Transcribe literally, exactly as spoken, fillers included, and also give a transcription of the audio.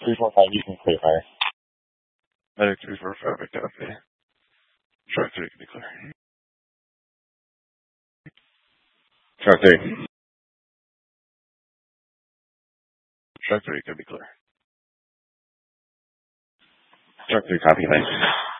three four five, you can clear fire. Medic three four five, I copy. Truck three can be clear. Truck three. Truck three can be clear. Truck three, copy, thanks.